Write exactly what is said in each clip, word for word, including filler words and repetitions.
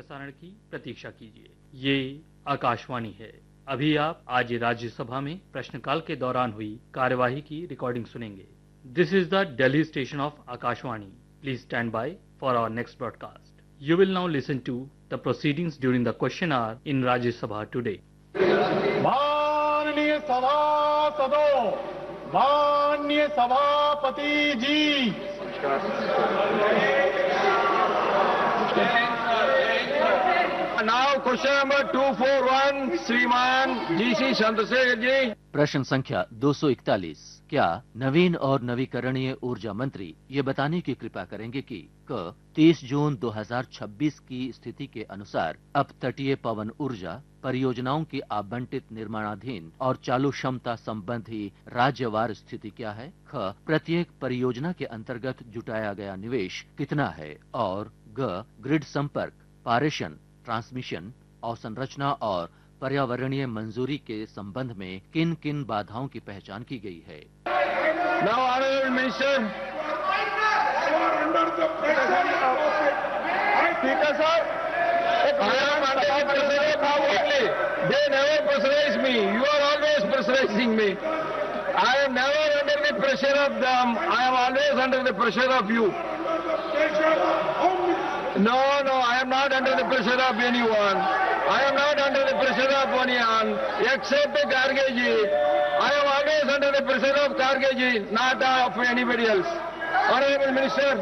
प्रसारण की प्रतीक्षा कीजिए। ये आकाशवाणी है। अभी आप आज राज्यसभा में प्रश्नकाल के दौरान हुई कार्यवाही की रिकॉर्डिंग सुनेंगे। This is the Delhi station of Akashvani. Please stand by for our next broadcast. You will now listen to the proceedings during the question our in Rajya Sabha today. माननीय सभासदों, माननीय सभापति जी, now question number two four one, श्रीमान GC Chandrashekhar ji. प्रश्न संख्या दो सौ इकतालीस। क्या नवीन और नवीकरणीय ऊर्जा मंत्री ये बताने की कृपा करेंगे कि क तीस जून दो हज़ार छब्बीस की स्थिति के अनुसार अब तटीय पवन ऊर्जा परियोजनाओं की आवंटित निर्माणाधीन और चालू क्षमता संबंधी राज्यवार स्थिति क्या है? ख प्रत्येक परियोजना के अंतर्गत जुटाया गया निवेश कितना है? और ग ग्रिड संपर्क, पारेषण, ट्रांसमिशन, अवसंरचना और पर्यावरणीय मंजूरी के संबंध में किन किन बाधाओं की पहचान की गई है? Now, Honorable Minister, Speaker sir, I am under the pressure of how only. They never pressurize me. You are always pressurizing me. I am never under the pressure of them. I am always under the pressure of you. No, no, I am not under the pressure of anyone. I am not under the pressure of anyone except Karge ji. I am always under the pressure of Karge ji, not of anybody else. Honorable Minister,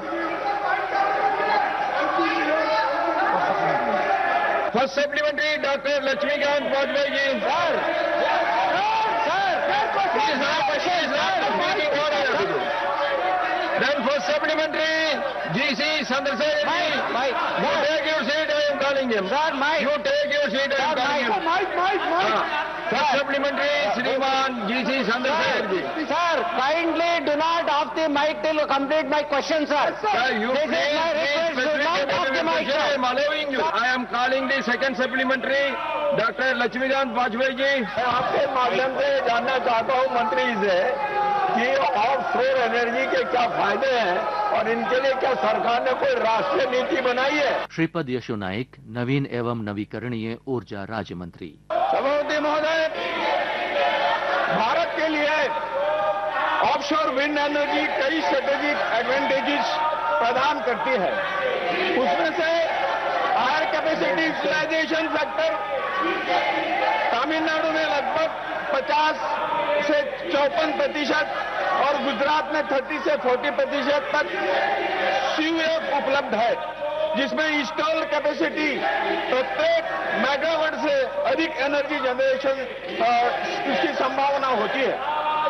first supplementary, Doctor Lakshmikant Vajpayee ji. Sir, sir, sir, he is not, he is not speaking order. Then first supplementary, G C Chandrasekhar ji. Mike, you take your seat, I am calling him. Sir, Mike. You take your seat, I am calling him. Mike, Mike, Mike. First supplementary, Shriman G C Chandrasekhar ji. Sir, kindly do not off the mic till you complete my question, sir. Sir, you This is please, my please, request, do not off the mic, I am sir. allowing you. I am calling the second supplementary, Doctor Lakshmikant Vajpayee ji. मैं आपके माध्यम से जानना चाहता हूँ मंत्री से कि ऑफ शोर एनर्जी के क्या फायदे हैं और इनके लिए क्या सरकार ने कोई राष्ट्रीय नीति बनाई है? श्रीपद यशो नाइक, नवीन एवं नवीकरणीय ऊर्जा राज्य मंत्री। सभापति महोदय, भारत के लिए ऑफशोर विंड एनर्जी कई स्ट्रेटेजिक एडवांटेजेस प्रदान करती है। उसमें से higher capacity utilisation factor Tamil Nadu में लगभग पचास से चौपन प्रतिशत और गुजरात में तीस से चालीस प्रतिशत तक सीवेफ उपलब्ध है, जिसमें इंस्टॉल कैपेसिटी प्रत्येक मेगावाट से अधिक एनर्जी जनरेशन इसकी संभावना होती है।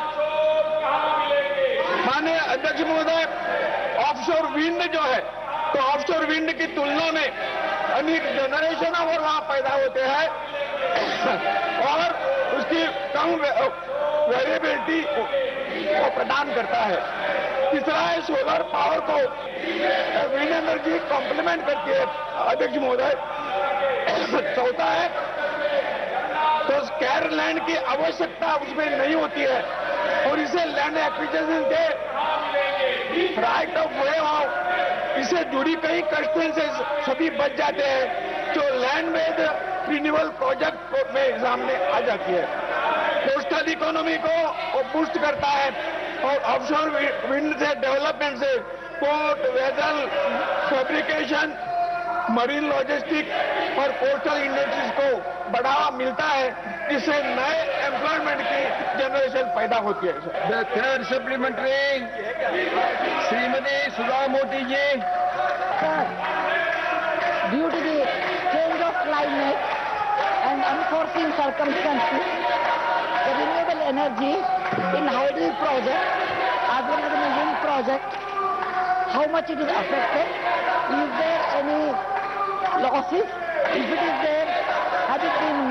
माननीय अध्यक्ष महोदय, ऑफशोर विंड जो है, तो ऑफशोर विंड की तुलना में अधिक जनरेशन और वहां पैदा होते हैं और उसकी कम वेरिएबिलिटी को प्रदान करता है। तीसरा है सोलर पावर को विंड एनर्जी कॉम्प्लीमेंट करती है अध्यक्ष महोदय। चौथा है तो स्कैर लैंड की आवश्यकता उसमें नहीं होती है और इसे लैंड एक्विजिशन के राइट ऑफ वे ऑफ इससे जुड़ी कई कंस्ट्रेंट से सभी बच जाते हैं जो लैंड बेस्ड रिन्यूअल प्रोजेक्ट में सामने आ जाती है। कोस्टल इकोनॉमी को बूस्ट करता है और ऑफशोर विंड से डेवलपमेंट से port, vessel, fabrication, marine logistic और कोस्टल इंडस्ट्रीज को बढ़ावा मिलता है, जिससे नए एम्प्लॉयमेंट की जनरेशन पैदा होती है। The third supplementary, Shrimati Sudha Modi ji. Sir, due to the change of climate and unforeseen circumstances, the renewable energy in hydel project as well as in the wind project, how much it is affected? Is there any losses? If it is there, has it been